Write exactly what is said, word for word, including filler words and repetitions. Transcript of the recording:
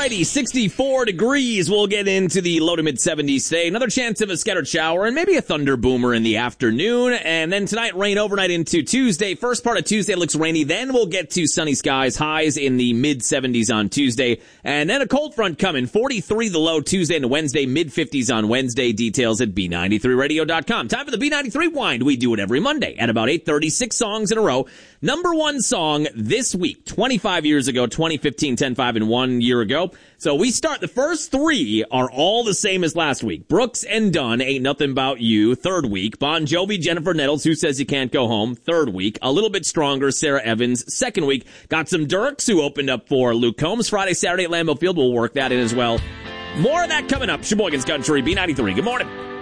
Alrighty, sixty-four degrees. We'll get into the low to mid seventies today. Another chance of a scattered shower and maybe a thunder boomer in the afternoon. And then tonight, rain overnight into Tuesday. First part of Tuesday looks rainy. Then we'll get to sunny skies, highs in the mid seventies on Tuesday. And then a cold front coming. forty-three the low Tuesday into Wednesday, mid fifties on Wednesday. Details at B ninety-three radio dot com. Time for the B ninety-three Wind. We do it every Monday at about eight thirty, six songs in a row. Number one song this week, twenty-five years ago, twenty fifteen, ten five, and one year ago. So we start, the first three are all the same as last week. Brooks and Dunn, Ain't Nothing About You, third week. Bon Jovi, Jennifer Nettles, Who Says You Can't Go Home, third week. A Little Bit Stronger, Sarah Evans, second week. Got some Dirks, who opened up for Luke Combs Friday, Saturday at Lambeau Field. We'll work that in as well. More of that coming up. Sheboygan's Country, B ninety-three. Good morning.